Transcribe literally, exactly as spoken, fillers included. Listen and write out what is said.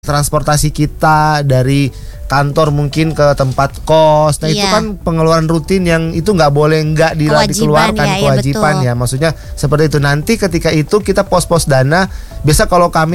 transportasi kita dari kantor mungkin ke tempat kos. Nah Iya. itu kan pengeluaran rutin yang itu nggak boleh nggak di- Kewajiban, dikeluarkan ya, iya, kewajiban betul. ya. Maksudnya seperti itu. Nanti ketika itu kita pos-pos dana. Biasa kalau kami